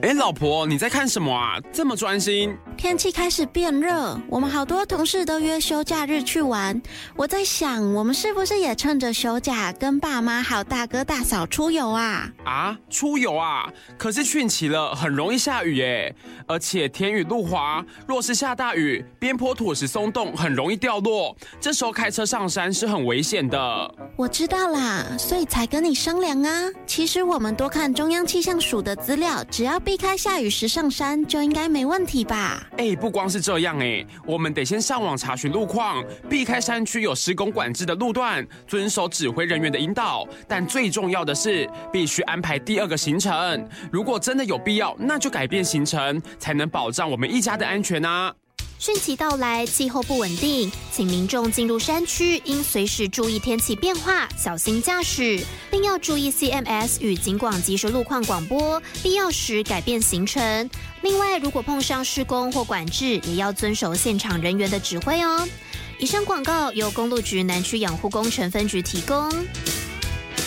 老婆，你在看什么啊？这么专心？ 天气开始变热，我们好多同事都约休假日去玩。我在想，我们是不是也趁着休假跟爸妈还有大哥大嫂出游啊？ 出游啊？可是汛期了，很容易下雨耶，而且天雨路滑，若是下大雨，边坡土石松动，很容易掉落。这时候开车上山是很危险的。 我知道啦，所以才跟你商量啊。其实我们多看中央气象署的资料，只要避开下雨时上山，就应该没问题吧？ 不光是这样我们得先上网查询路况，避开山区有施工管制的路段，遵守指挥人员的引导。但最重要的是，必须安排第二个行程。如果真的有必要，那就改变行程，才能保障我们一家的安全啊。 汛期到来，气候不稳定，请民众进入山区应随时注意天气变化，小心驾驶，并要注意 CMS 与警广即时路况广播，必要时改变行程。另外，如果碰上施工或管制，也要遵守现场人员的指挥哦。以上广告由公路局南区养护工程分局提供。